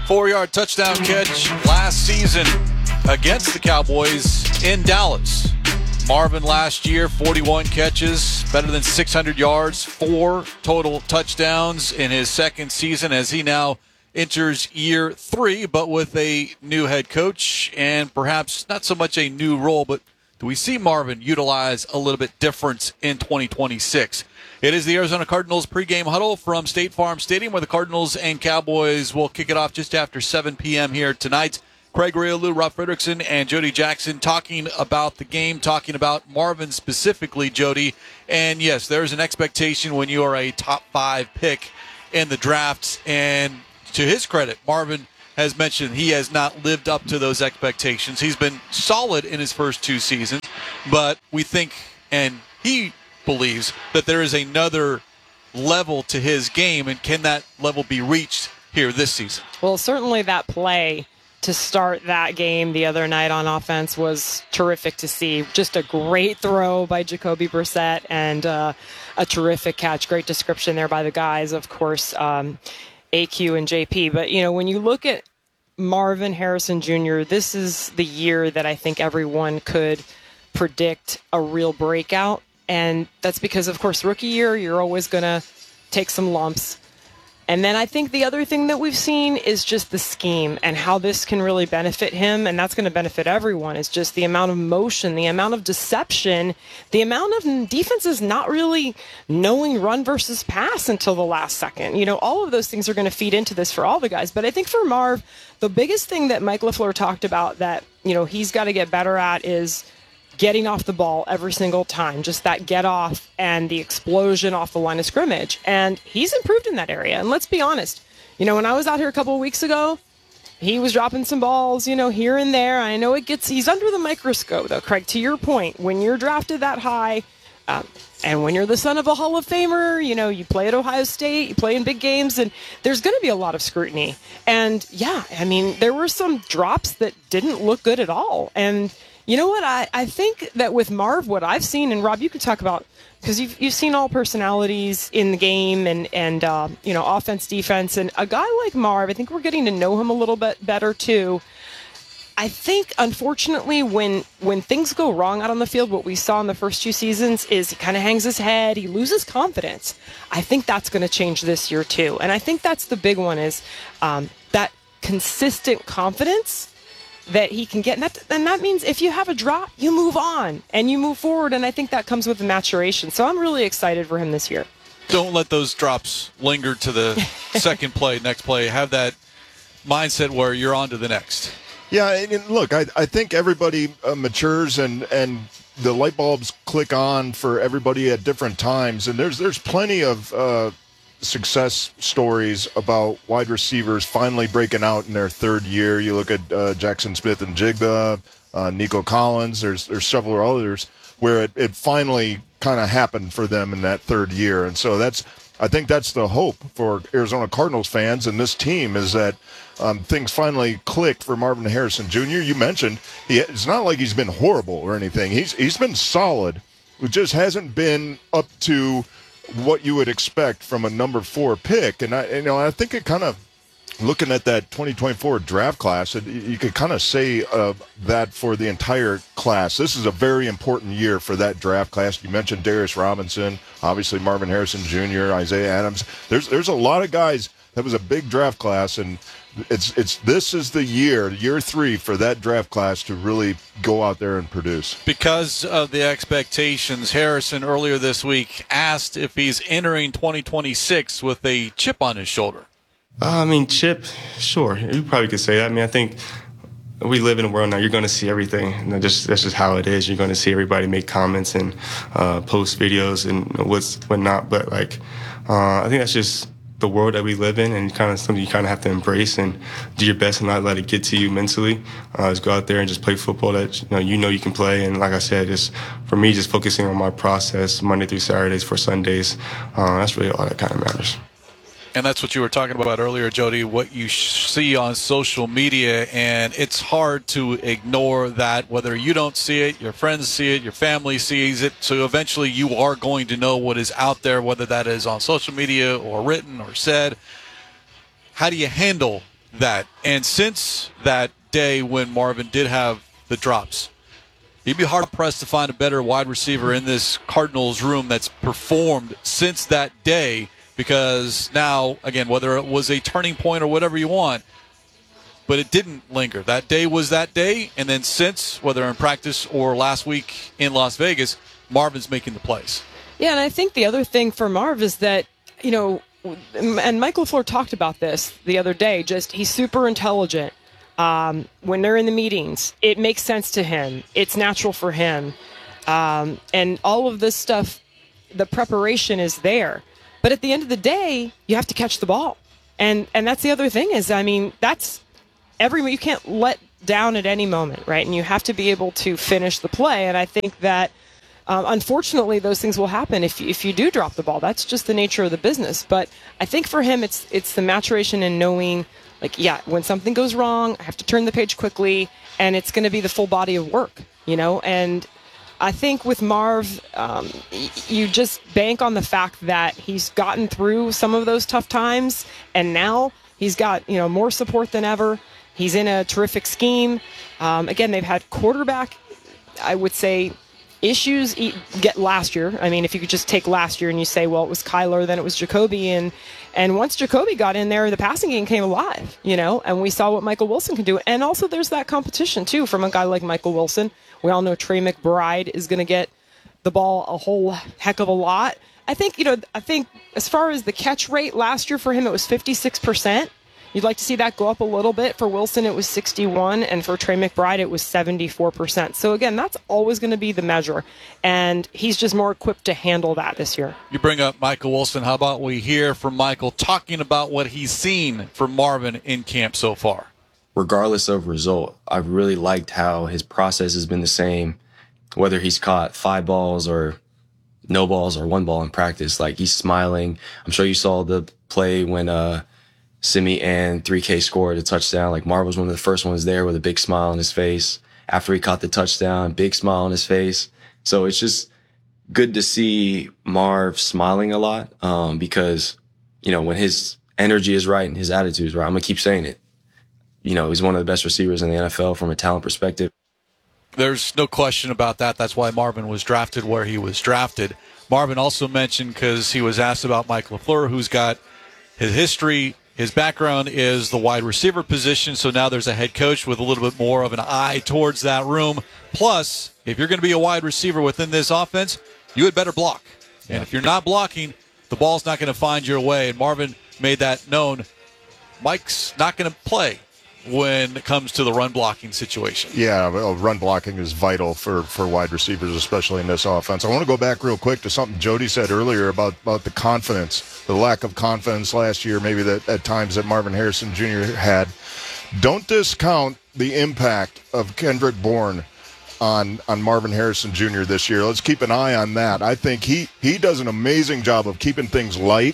4-yard touchdown catch last season against the Cowboys in Dallas. Marvin last year, 41 catches, better than 600 yards, 4 total touchdowns in his second season as he now enters year 3, but with a new head coach and perhaps not so much a new role, but do we see Marvin utilize a little bit different in 2026? It is the Arizona Cardinals pregame huddle from State Farm Stadium, where the Cardinals and Cowboys will kick it off just after 7 p.m. here tonight. Craig Riolu, Rob Fredrickson, and Jody Jackson talking about the game, talking about Marvin specifically, Jody. And yes, there's an expectation when you are a top 5 pick in the draft. And to his credit, Marvin has mentioned he has not lived up to those expectations. He's been solid in his first 2 seasons, but we think, and he believes, that there is another level to his game, and can that level be reached here this season? Well, certainly that play to start that game the other night on offense was terrific to see. Just a great throw by Jacoby Brissett and a terrific catch. Great description there by the guys, of course, AQ and JP. But, you know, when you look at Marvin Harrison Jr., this is the year that I think everyone could predict a real breakout. And that's because, of course, rookie year, you're always going to take some lumps. And then I think the other thing that we've seen is just the scheme and how this can really benefit him, and that's going to benefit everyone, is just the amount of motion, the amount of deception, the amount of defenses not really knowing run versus pass until the last second. You know, all of those things are going to feed into this for all the guys. But I think for Marv, the biggest thing that Mike LaFleur talked about that, you know, he's got to get better at is getting off the ball every single time, just that get off and the explosion off the line of scrimmage. And he's improved in that area. And let's be honest, you know, when I was out here a couple of weeks ago, he was dropping some balls, you know, here and there. I know he's under the microscope, though, Craig, to your point. When you're drafted that high, and when you're the son of a Hall of Famer, you know, you play at Ohio State, you play in big games, and there's going to be a lot of scrutiny. And, yeah, I mean, there were some drops that didn't look good at all. And you know what? I think that with Marv, what I've seen, and Rob, you could talk about, because you've seen all personalities in the game and you know, offense, defense, and a guy like Marv, I think we're getting to know him a little bit better too. I think, unfortunately, when things go wrong out on the field, what we saw in the first 2 seasons is he kind of hangs his head, he loses confidence. I think that's going to change this year too, and I think that's the big one is that consistent confidence that he can get. And that means if you have a drop, you move on and you move forward. And I think that comes with the maturation. So I'm really excited for him this year. Don't let those drops linger to the second play, next play. Have that mindset where you're on to the next. Yeah, and look, I think everybody matures and the light bulbs click on for everybody at different times. And there's plenty of success stories about wide receivers finally breaking out in their third year. You look at Jackson Smith and Jigba, Nico Collins. There's several others where it finally kind of happened for them in that third year. And so I think that's the hope for Arizona Cardinals fans and this team is that things finally click for Marvin Harrison Jr. You mentioned it's not like he's been horrible or anything. He's been solid. It just hasn't been up to what you would expect from a number 4 pick. And I think it kind of, looking at that 2024 draft class, you could kind of say that for the entire class. This is a very important year for that draft class. You mentioned Darius Robinson, obviously Marvin Harrison Jr., Isaiah Adams. There's a lot of guys. That was a big draft class, and this is the year 3 for that draft class to really go out there and produce. Because of the expectations, Harrison earlier this week asked if he's entering 2026 with a chip on his shoulder. I mean, chip, sure. You probably could say that. I mean, I think we live in a world now, you're going to see everything. And that's just how it is. You're going to see everybody make comments and post videos and whatnot. But, I think that's just the world that we live in, and kind of something you kind of have to embrace and do your best and not let it get to you mentally. Just go out there and just play football that you know you can play. And like I said, just for me, just focusing on my process Monday through Saturdays for Sundays. That's really all that kind of matters. And that's what you were talking about earlier, Jody, what you see on social media, and it's hard to ignore that. Whether you don't see it, your friends see it, your family sees it, so eventually you are going to know what is out there, whether that is on social media or written or said. How do you handle that. And since that day when Marvin did have the drops, you'd be hard-pressed to find a better wide receiver in this Cardinals room that's performed since that day, because now, again, whether it was a turning point or whatever you want, but it didn't linger. That day was that day, and then since, whether in practice or last week in Las Vegas, Marvin's making the plays. Yeah, and I think the other thing for Marv is that, you know, and Michael LaFleur talked about this the other day, just he's super intelligent. When they're in the meetings, it makes sense to him. It's natural for him. And all of this stuff, the preparation is there. But at the end of the day, you have to catch the ball. And that's the other thing is, I mean, that's you can't let down at any moment, right? And you have to be able to finish the play. And I think that, unfortunately, those things will happen if you do drop the ball. That's just the nature of the business. But I think for him, it's the maturation and knowing, like, yeah, when something goes wrong, I have to turn the page quickly, and it's going to be the full body of work, you know? And I think with Marv, you just bank on the fact that he's gotten through some of those tough times, and now he's got, you know, more support than ever. He's in a terrific scheme. Again, they've had quarterback, I would say, issues get last year. I mean, if you could just take last year and you say, well, it was Kyler, then it was Jacoby, and once Jacoby got in there, the passing game came alive, you know, and we saw what Michael Wilson can do. And also there's that competition too from a guy like Michael Wilson. We all know Trey McBride is going to get the ball a whole heck of a lot. I think as far as the catch rate last year for him, it was 56%. You'd like to see that go up a little bit. For Wilson, it was 61%, and for Trey McBride, it was 74%. So, again, that's always going to be the measure, and he's just more equipped to handle that this year. You bring up Michael Wilson. How about we hear from Michael talking about what he's seen from Marvin in camp so far? Regardless of result, I've really liked how his process has been the same, whether he's caught 5 balls or no balls or 1 ball in practice. Like, he's smiling. I'm sure you saw the play when Simi and 3K scored a touchdown. Like, Marv was one of the first ones there with a big smile on his face. After he caught the touchdown, big smile on his face. So it's just good to see Marv smiling a lot, because, you know, when his energy is right and his attitude is right, I'm going to keep saying it. You know, he's one of the best receivers in the NFL from a talent perspective. There's no question about that. That's why Marvin was drafted where he was drafted. Marvin also mentioned, because he was asked about Mike LaFleur, who's got his history. His background is the wide receiver position, so now there's a head coach with a little bit more of an eye towards that room. Plus, if you're going to be a wide receiver within this offense, you had better block. And if you're not blocking, the ball's not going to find your way. And Marvin made that known. Mike's not going to play when it comes to the run blocking situation. Yeah, well, run blocking is vital for wide receivers, especially in this offense. I want to go back real quick to something Jody said earlier about the confidence, the lack of confidence last year, maybe that at times that Marvin Harrison Jr. had. Don't discount the impact of Kendrick Bourne on Marvin Harrison Jr. this year. Let's keep an eye on that. I think he does an amazing job of keeping things light,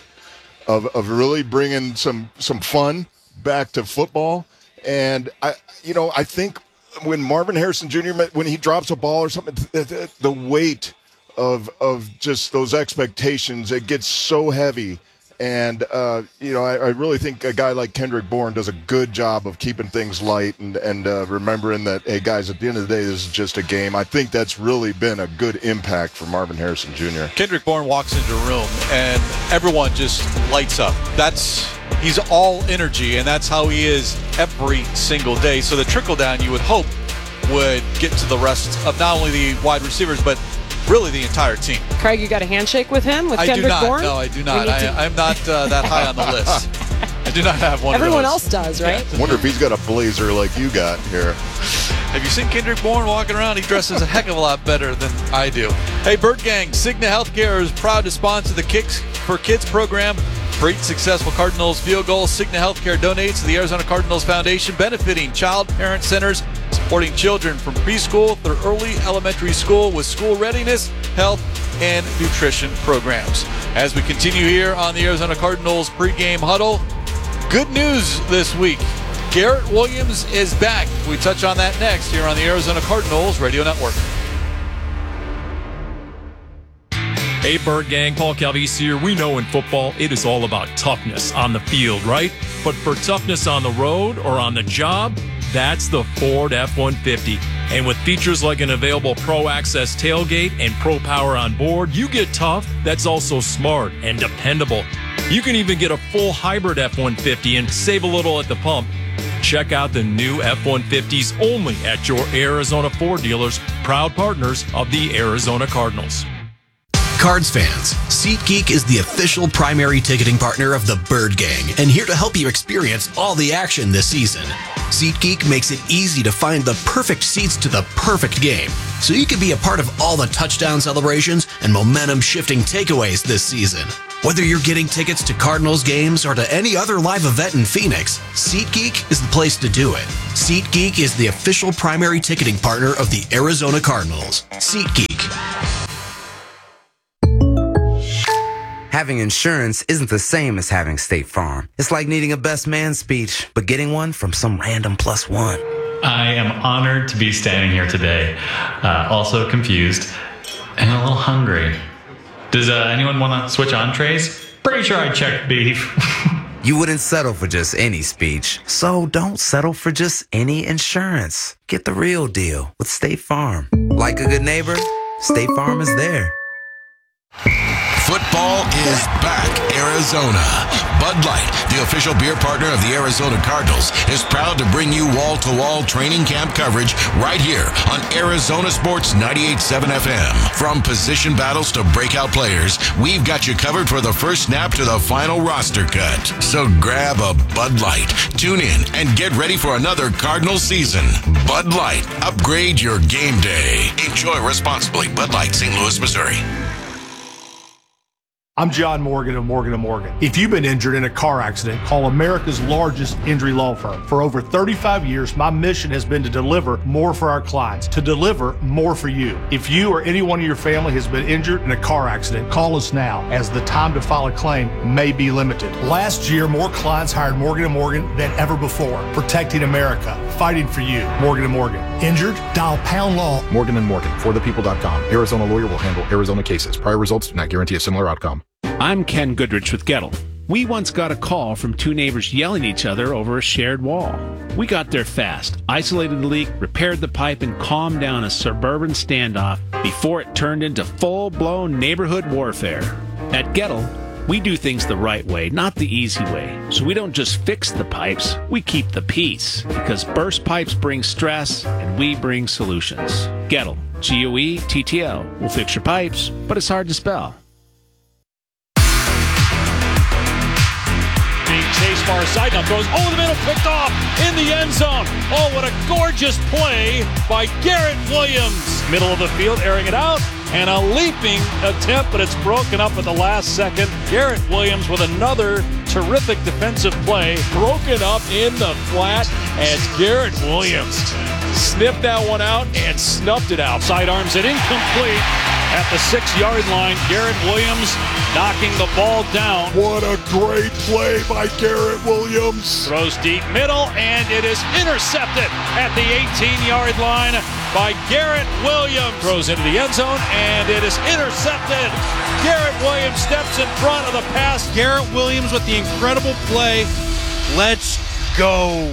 of really bringing some fun back to football. And I think when Marvin Harrison Jr., when he drops a ball or something, the weight of just those expectations, it gets so heavy. And, I really think a guy like Kendrick Bourne does a good job of keeping things light and remembering that, hey, guys, at the end of the day, this is just a game. I think that's really been a good impact for Marvin Harrison Jr. Kendrick Bourne walks into a room, and everyone just lights up. He's all energy, and that's how he is every single day. So the trickle-down, you would hope, would get to the rest of not only the wide receivers, but really the entire team. Craig, you got a handshake with him, with Kendrick Bourne? No, I do not. I'm not that high on the list. I do not have one Everyone of those. else does, right? I wonder if he's got a blazer like you got here. Have you seen Kendrick Bourne walking around? He dresses a heck of a lot better than I do. Hey, Bird Gang, Cigna Healthcare is proud to sponsor the Kicks for Kids program. For each successful Cardinals field goal, Cigna Healthcare donates to the Arizona Cardinals Foundation, benefiting child parent centers, supporting children from preschool through early elementary school with school readiness, health, and nutrition programs. As we continue here on the Arizona Cardinals pregame huddle, good news this week. Garrett Williams is back. We touch on that next here on the Arizona Cardinals Radio Network. Hey, Bird Gang, Paul Calvisi here. We know in football it is all about toughness on the field, right? But for toughness on the road or on the job, that's the Ford F-150. And with features like an available Pro Access tailgate and Pro Power on board, you get tough that's also smart and dependable. You can even get a full hybrid F-150 and save a little at the pump. Check out the new F-150s only at your Arizona Ford dealers, proud partners of the Arizona Cardinals. Cards fans, SeatGeek is the official primary ticketing partner of the Bird Gang and here to help you experience all the action this season. SeatGeek makes it easy to find the perfect seats to the perfect game, so you can be a part of all the touchdown celebrations and momentum-shifting takeaways this season. Whether you're getting tickets to Cardinals games or to any other live event in Phoenix, SeatGeek is the place to do it. SeatGeek is the official primary ticketing partner of the Arizona Cardinals. SeatGeek. Having insurance isn't the same as having State Farm. It's like needing a best man speech, but getting one from some random +1. I am honored to be standing here today, also confused and a little hungry. Does anyone want to switch entrees? Pretty sure I checked beef. You wouldn't settle for just any speech, so don't settle for just any insurance. Get the real deal with State Farm. Like a good neighbor, State Farm is there. Football is back, Arizona. Bud Light, the official beer partner of the Arizona Cardinals, is proud to bring you wall-to-wall training camp coverage right here on Arizona Sports 98.7 FM. From position battles to breakout players, we've got you covered for the first snap to the final roster cut. So grab a Bud Light, tune in, and get ready for another Cardinal season. Bud Light, upgrade your game day. Enjoy responsibly. Bud Light, St. Louis, Missouri. I'm John Morgan of Morgan & Morgan. If you've been injured in a car accident, call America's largest injury law firm. For over 35 years, my mission has been to deliver more for our clients, to deliver more for you. If you or anyone in your family has been injured in a car accident, call us now, as the time to file a claim may be limited. Last year, more clients hired Morgan & Morgan than ever before, protecting America, fighting for you. Morgan & Morgan. Injured? Dial pound law. Morgan & Morgan, forthepeople.com. Arizona lawyer will handle Arizona cases. Prior results do not guarantee a similar outcome. I'm Ken Goodrich with Gettle. We once got a call from two neighbors yelling at each other over a shared wall. We got there fast, isolated the leak, repaired the pipe, and calmed down a suburban standoff before it turned into full-blown neighborhood warfare. At Gettle, we do things the right way, not the easy way. So we don't just fix the pipes, we keep the peace. Because burst pipes bring stress, and we bring solutions. Gettle, G-O-E-T-T-L. We'll fix your pipes, but it's hard to spell. Chase far side now throws over the middle, picked off in the end zone. Oh, what a gorgeous play by Garrett Williams. Middle of the field, airing it out, and a leaping attempt, but it's broken up at the last second. Garrett Williams with another terrific defensive play, broken up in the flat as Garrett Williams sniffed that one out and snuffed it out. Sidearms it incomplete at the 6-yard line. Garrett Williams knocking the ball down. What a great play by Garrett Williams. Throws deep middle, and it is intercepted at the 18-yard line by Garrett Williams. Throws into the end zone, and it is intercepted. Garrett Williams steps in front of the pass. Garrett Williams with the incredible play. Let's go.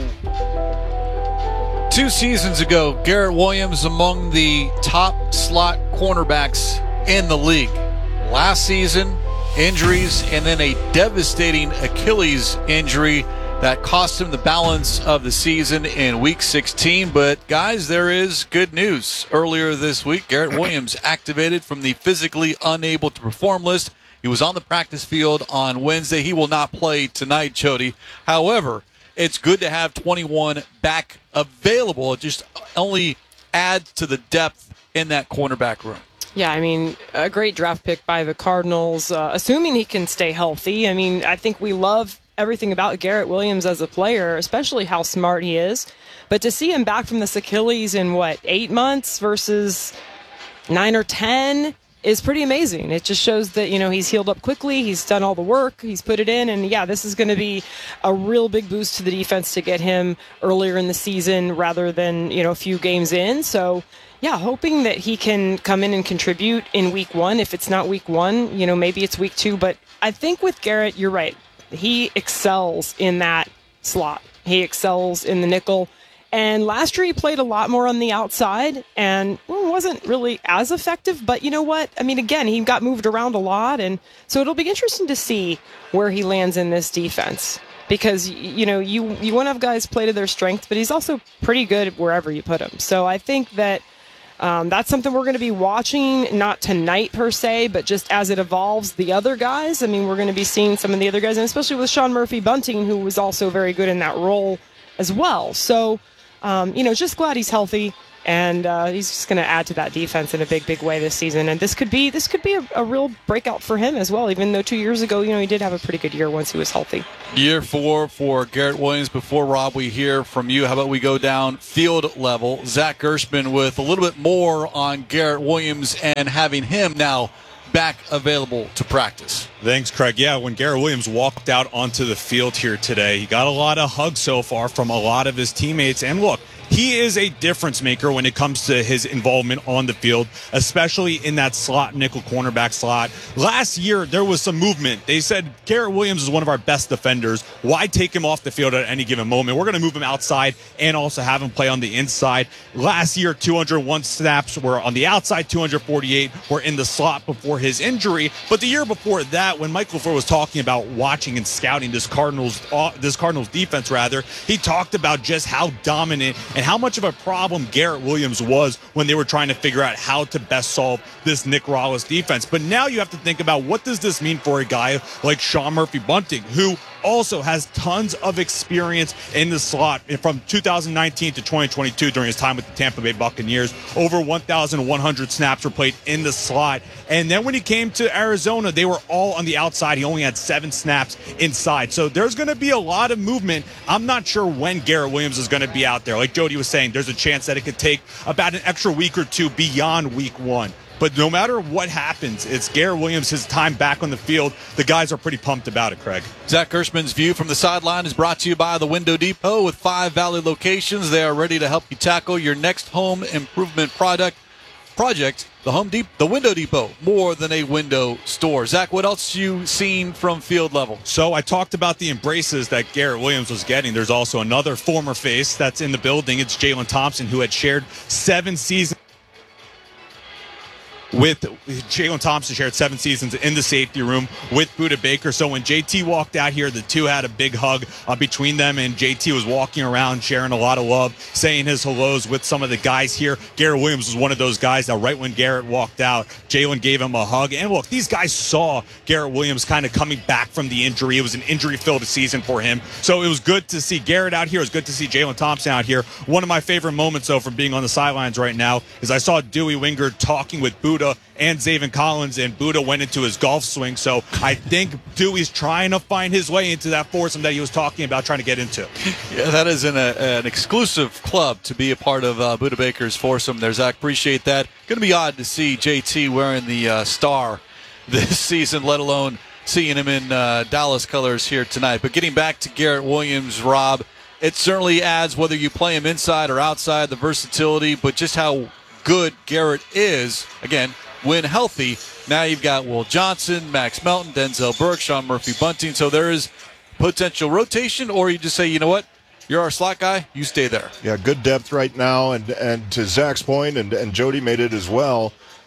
2 seasons ago, Garrett Williams among the top slot cornerbacks in the league. Last season, injuries and then a devastating Achilles injury that cost him the balance of the season in Week 16. But, guys, there is good news. Earlier this week, Garrett Williams activated from the physically unable to perform list. He was on the practice field on Wednesday. He will not play tonight, Jody. However, it's good to have 21 back available. It just only adds to the depth in that cornerback room. Yeah, I mean, a great draft pick by the Cardinals, assuming he can stay healthy. I mean, I think we love everything about Garrett Williams as a player, especially how smart he is. But to see him back from this Achilles in, 8 months versus 9 or 10 is pretty amazing. It just shows that, he's healed up quickly. He's done all the work. He's put it in. And, yeah, this is going to be a real big boost to the defense to get him earlier in the season rather than, a few games in. So, yeah, hoping that he can come in and contribute in Week 1. If it's not Week 1, maybe it's Week 2. But I think with Garrett, you're right. He excels in that slot. He excels in the nickel. And last year he played a lot more on the outside and wasn't really as effective. But you know what? I mean, again, he got moved around a lot. And so it'll be interesting to see where he lands in this defense. Because, you know, you want to have guys play to their strength, but he's also pretty good wherever you put him. So I think that that's something we're going to be watching, not tonight per se, but just as it evolves, the other guys. I mean, we're going to be seeing some of the other guys, and especially with Sean Murphy-Bunting, who was also very good in that role as well. So, you know, just glad he's healthy. And he's just going to add to that defense in a big, big way this season. And this could be a real breakout for him as well, even though 2 years ago, you know, he did have a pretty good year once he was healthy. Year 4 for Garrett Williams. Before, Rob, we hear from you. How about we go down field level? Zach Gershman with a little bit more on Garrett Williams and having him now back available to practice. Thanks, Craig. Yeah, when Garrett Williams walked out onto the field here today, he got a lot of hugs so far from a lot of his teammates. And look, he is a difference maker when it comes to his involvement on the field, especially in that slot nickel cornerback slot. Last year, there was some movement. They said Garrett Williams is one of our best defenders. Why take him off the field at any given moment? We're going to move him outside and also have him play on the inside. Last year, 201 snaps were on the outside, 248 were in the slot before his injury. But the year before that, when Mike LaFleur was talking about watching and scouting this Cardinals defense, he talked about just how dominant and how much of a problem Garrett Williams was when they were trying to figure out how to best solve this Nick Rallis defense. But now you have to think about, what does this mean for a guy like Sean Murphy-Bunting, who also has tons of experience in the slot from 2019 to 2022 during his time with the Tampa Bay Buccaneers. Over 1,100 snaps were played in the slot. And then when he came to Arizona, they were all on the outside. He only had 7 snaps inside. So there's going to be a lot of movement. I'm not sure when Garrett Williams is going to be out there. Like Jody was saying, there's a chance that it could take about an extra week or two beyond week 1. But no matter what happens, it's Garrett Williams, his time back on the field. The guys are pretty pumped about it, Craig. Zach Gershman's View from the Sideline is brought to you by the Window Depot. With 5 Valley locations, they are ready to help you tackle your next home improvement project. The Window Depot, more than a window store. Zach, what else you seen from field level? So I talked about the embraces that Garrett Williams was getting. There's also another former face that's in the building. It's Jalen Thompson, who had shared 7 seasons. Jalen Thompson shared 7 seasons in the safety room with Budda Baker. So when JT walked out here, the two had a big hug between them, and JT was walking around sharing a lot of love, saying his hellos with some of the guys here. Garrett Williams was one of those guys that right when Garrett walked out, Jalen gave him a hug. And look, these guys saw Garrett Williams kind of coming back from the injury. It was an injury-filled season for him. So it was good to see Garrett out here. It was good to see Jalen Thompson out here. One of my favorite moments, though, from being on the sidelines right now is I saw Dewey Wingard talking with Budda and Zaven Collins, and Budda went into his golf swing. So I think Dewey's trying to find his way into that foursome that he was talking about trying to get into. Yeah, that is an exclusive club to be a part of Budda Baker's foursome there, Zach. Appreciate that. Going to be odd to see JT wearing the star this season, let alone seeing him in Dallas colors here tonight. But getting back to Garrett Williams, Rob, it certainly adds, whether you play him inside or outside, the versatility, but just how good Garrett is, again, when healthy. Now you've got Will Johnson, Max Melton, Denzel Burke, Sean Murphy-Bunting. So there is potential rotation, or you just say, you know what, you're our slot guy, you stay there. Yeah, good depth right now. And to Zach's point, and Jody made it as well,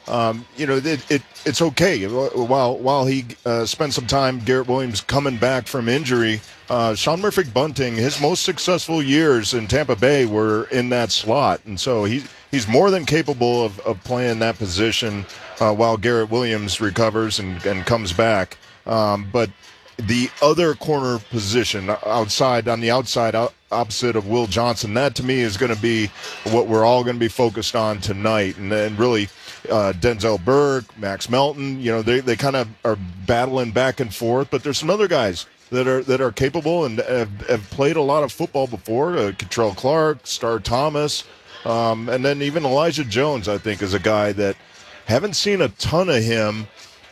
you know, it's okay. While he spent some time, Garrett Williams, coming back from injury, Sean Murphy-Bunting, his most successful years in Tampa Bay were in that slot. And so he's more than capable of playing that position while Garrett Williams recovers and comes back. But the other corner position on the outside opposite of Will Johnson, that to me is going to be what we're all going to be focused on tonight. And then really Denzel Burke, Max Melton, you know, they kind of are battling back and forth. But there's some other guys that are capable and have played a lot of football before. Kentrell Clark, Star Thomas, and then even Elijah Jones, I think, is a guy that haven't seen a ton of him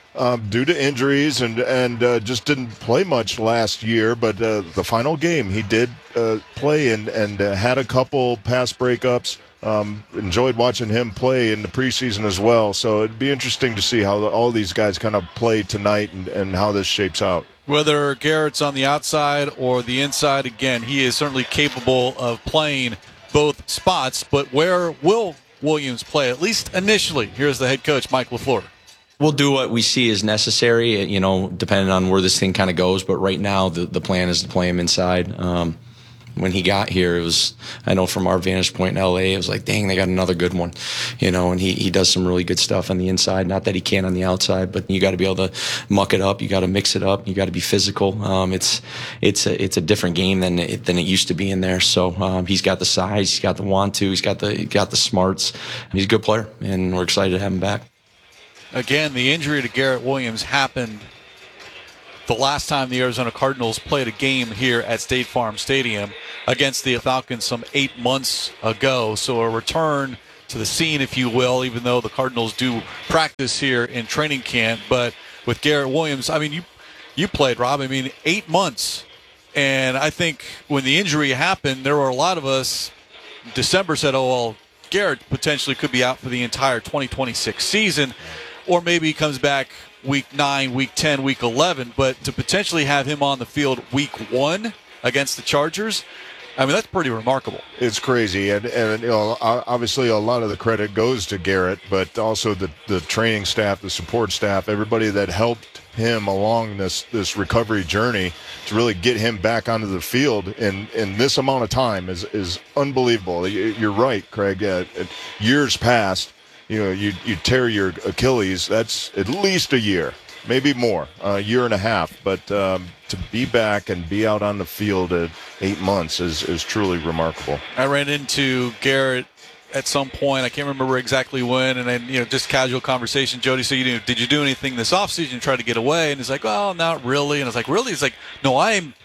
due to injuries and just didn't play much last year. But the final game he did play and had a couple pass breakups. Enjoyed watching him play in the preseason as well. So it'd be interesting to see how all these guys kind of play tonight and how this shapes out. Whether Garrett's on the outside or the inside, again, he is certainly capable of playing both spots. But where will Williams play, at least initially? Here's the head coach, Mike LaFleur. We'll do what we see is necessary, depending on where this thing kind of goes. But right now, the plan is to play him inside. When he got here, it was, I know from our vantage point in LA, it was like, dang, they got another good one, and he does some really good stuff on the inside. Not that he can't on the outside, but you got to be able to muck it up. You got to mix it up. You got to be physical. It's a different game than it used to be in there. So he's got the size, he's got the want to, he's got the smarts. He's a good player, and we're excited to have him back. Again, the injury to Garrett Williams happened the last time the Arizona Cardinals played a game here at State Farm Stadium against the Falcons some 8 months ago. So a return to the scene, if you will, even though the Cardinals do practice here in training camp. But with Garrett Williams, I mean, you played, Rob. I mean, 8 months. And I think when the injury happened, there were a lot of us, December said, oh, well, Garrett potentially could be out for the entire 2026 season. Or maybe he comes back week 9, week 10, week 11. But to potentially have him on the field week 1 against the Chargers, I mean, that's pretty remarkable. It's crazy. And obviously a lot of the credit goes to Garrett, but also the training staff, the support staff, everybody that helped him along this recovery journey to really get him back onto the field in this amount of time is unbelievable. You're right, Craig. Years past, you tear your Achilles, that's at least a year, maybe more, a year and a half. But to be back and be out on the field at 8 months is truly remarkable. I ran into Garrett at some point. I can't remember exactly when. And then, just casual conversation. Jody said, did you do anything this offseason? Try to get away? And he's like, well, not really. And I was like, really? He's like, no,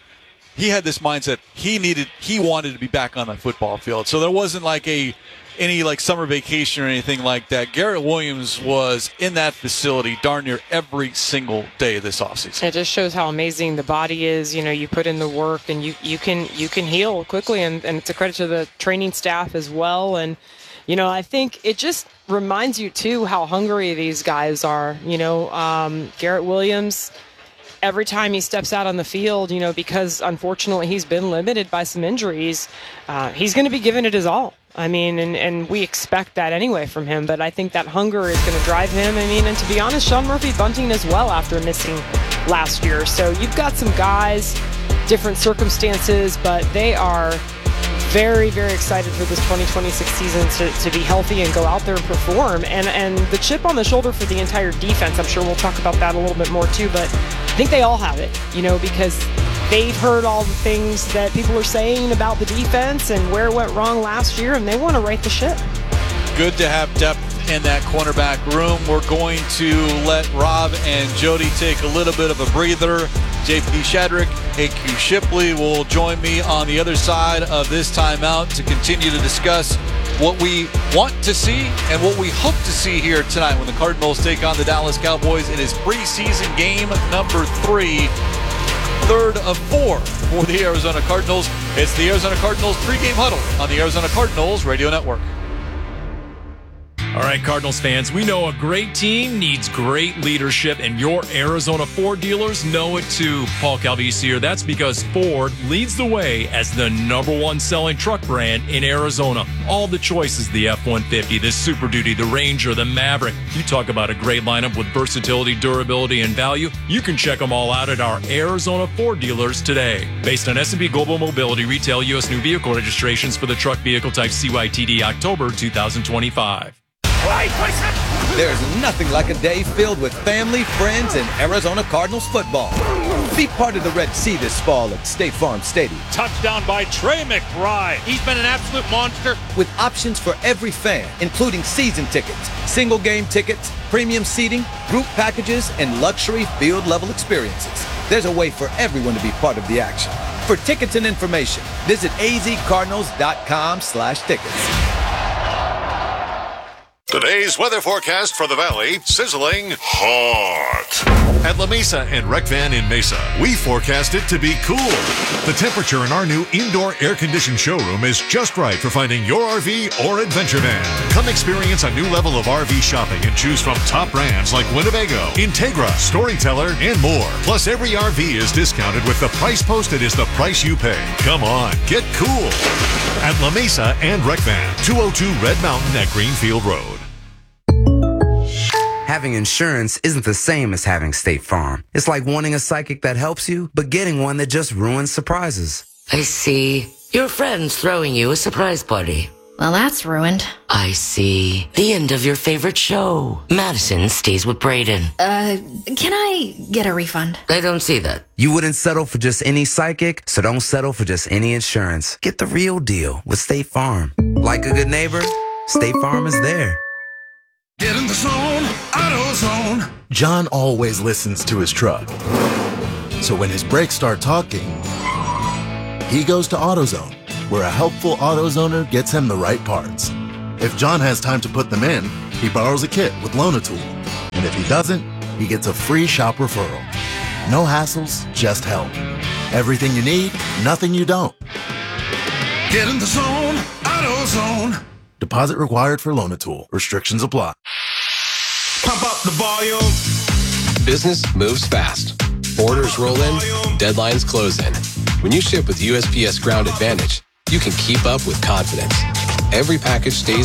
he had this mindset. He wanted to be back on the football field. So there wasn't like any summer vacation or anything like that. Garrett Williams was in that facility darn near every single day this offseason. It just shows how amazing the body is. You put in the work and you can heal quickly, and it's a credit to the training staff as well. And I think it just reminds you too how hungry these guys are. Garrett Williams, every time he steps out on the field, because unfortunately he's been limited by some injuries, he's going to be giving it his all. I mean, and we expect that anyway from him, but I think that hunger is going to drive him. I mean, and to be honest, Sean Murphy-Bunting as well after missing last year. So you've got some guys, different circumstances, but they are very, very excited for this 2026 season to be healthy and go out there and perform. And the chip on the shoulder for the entire defense, I'm sure we'll talk about that a little bit more too, but I think they all have it, because they've heard all the things that people are saying about the defense and where it went wrong last year, and they want to right the ship. Good to have depth in that cornerback room. We're going to let Rob and Jody take a little bit of a breather. JP Shadrick, AQ Shipley will join me on the other side of this timeout to continue to discuss what we want to see and what we hope to see here tonight when the Cardinals take on the Dallas Cowboys. It is preseason game number 3. Third of 4 for the Arizona Cardinals. It's the Arizona Cardinals pregame huddle on the Arizona Cardinals Radio Network. All right, Cardinals fans, we know a great team needs great leadership, and your Arizona Ford dealers know it too. Paul Calvisi here. That's because Ford leads the way as the #1 selling truck brand in Arizona. All the choices, the F-150, the Super Duty, the Ranger, the Maverick. You talk about a great lineup with versatility, durability, and value. You can check them all out at our Arizona Ford dealers today. Based on S&P Global Mobility, retail U.S. new vehicle registrations for the truck vehicle type CYTD October 2025. There's nothing like a day filled with family, friends, and Arizona Cardinals football. Be part of the Red Sea this fall at State Farm Stadium. Touchdown by Trey McBride. He's been an absolute monster. With options for every fan, including season tickets, single game tickets, premium seating, group packages, and luxury field-level experiences. There's a way for everyone to be part of the action. For tickets and information, visit azcardinals.com/tickets. Today's weather forecast for the Valley, sizzling hot. At La Mesa and Rec Van in Mesa, we forecast it to be cool. The temperature in our new indoor air-conditioned showroom is just right for finding your RV or adventure van. Come experience a new level of RV shopping and choose from top brands like Winnebago, Integra, Storyteller, and more. Plus, every RV is discounted with the price posted is the price you pay. Come on, get cool. At La Mesa and Rec Van, 202 Red Mountain at Greenfield Road. Having insurance isn't the same as having State Farm. It's like wanting a psychic that helps you, but getting one that just ruins surprises. I see. Your friend's throwing you a surprise party. Well, that's ruined. I see. The end of your favorite show. Madison stays with Braden. Can I get a refund? I don't see that. You wouldn't settle for just any psychic, so don't settle for just any insurance. Get the real deal with State Farm. Like a good neighbor, State Farm is there. Get in the zone, AutoZone. John always listens to his truck. So when his brakes start talking, he goes to AutoZone, where a helpful AutoZoner gets him the right parts. If John has time to put them in, he borrows a kit with Loan-A-Tool. And if he doesn't, he gets a free shop referral. No hassles, just help. Everything you need, nothing you don't. Get in the zone, AutoZone. Deposit required for Loan-A-Tool. Restrictions apply. Pump up the volume. Business moves fast. Orders roll in, deadlines close in. When you ship with USPS Ground Advantage, you can keep up with confidence. Every package stays